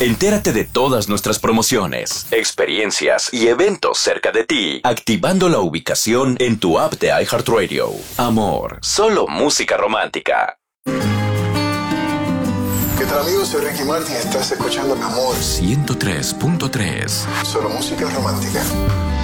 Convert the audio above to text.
Entérate de todas nuestras promociones, experiencias y eventos cerca de ti, activando la ubicación en tu app de iHeartRadio. Amor, solo música romántica. ¿Qué tal, amigos? Soy Ricky Martin. Estás escuchando Mi Amor 103.3. Solo música romántica.